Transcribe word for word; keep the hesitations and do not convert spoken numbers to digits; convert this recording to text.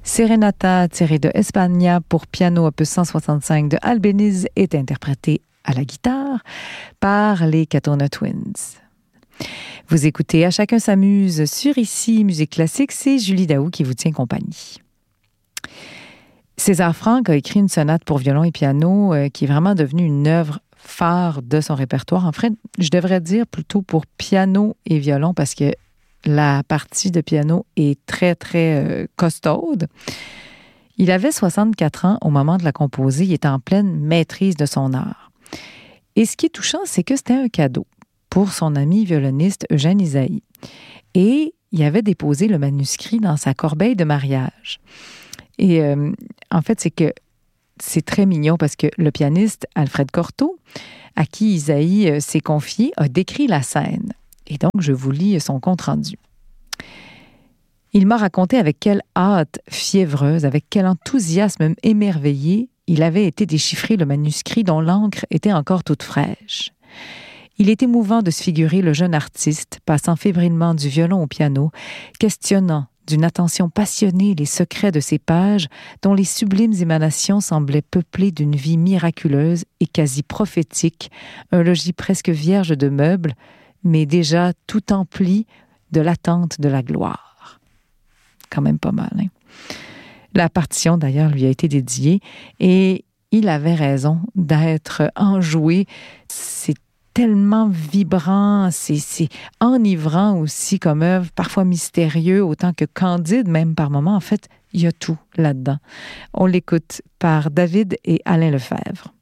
Serenata tirée de España pour piano opus cent soixante-cinq de Albéniz est interprétée à la guitare par les Catona Twins. Vous écoutez À chacun s'amuse sur Ici Musique classique, c'est Julie Daou qui vous tient compagnie. César Franck a écrit une sonate pour violon et piano euh, qui est vraiment devenue une œuvre phare de son répertoire. En fait, je devrais dire plutôt pour piano et violon parce que la partie de piano est très, très euh, costaude. Il avait soixante-quatre ans au moment de la composer. Il était en pleine maîtrise de son art. Et ce qui est touchant, c'est que c'était un cadeau pour son ami violoniste Eugène Ysaÿe. Et il avait déposé le manuscrit dans sa corbeille de mariage. Et euh, en fait, c'est que c'est très mignon parce que le pianiste Alfred Cortot, à qui Ysaÿe euh, s'est confié, a décrit la scène. Et donc, je vous lis son compte-rendu. Il m'a raconté avec quelle hâte fiévreuse, avec quel enthousiasme émerveillé il avait été déchiffrer le manuscrit dont l'encre était encore toute fraîche. Il est émouvant de se figurer le jeune artiste passant fébrilement du violon au piano, questionnant d'une attention passionnée les secrets de ces pages dont les sublimes émanations semblaient peuplées d'une vie miraculeuse et quasi prophétique, un logis presque vierge de meubles, mais déjà tout empli de l'attente de la gloire. Quand même pas mal, hein? La partition, d'ailleurs, lui a été dédiée et il avait raison d'être enjoué. C'est tellement vibrant, c'est, c'est enivrant aussi comme œuvre, parfois mystérieux, autant que candide, même par moments. En fait, il y a tout là-dedans. On l'écoute par David et Alain Lefebvre.